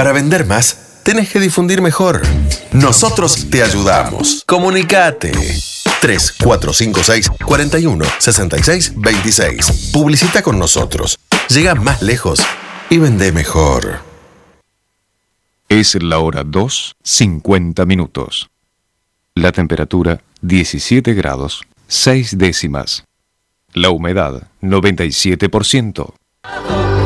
Para vender más, tenés que difundir mejor. Nosotros te ayudamos. Comunicate. 3456 41 66 26. Publicita con nosotros. Llega más lejos y vende mejor. Es la hora 2:50. La temperatura 17 grados 6 décimas. La humedad 97%.